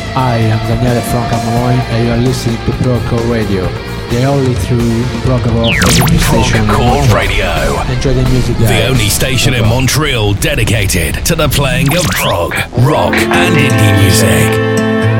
I am Daniele from Camões and you are listening to Procore Radio, the only true prog rock station in Procore Radio. Enjoy the music, guys. The only station in Montreal dedicated to the playing of prog, rock and indie music.